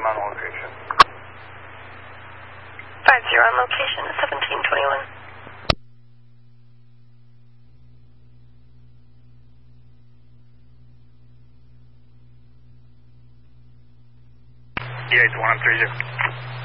on location. 50 on location at 1721. Yeah, it's 130.